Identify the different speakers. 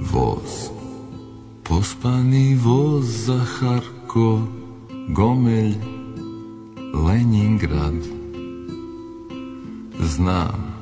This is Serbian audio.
Speaker 1: voz. Pospani voz za Harkov, Gomelj, Leningrad. Znam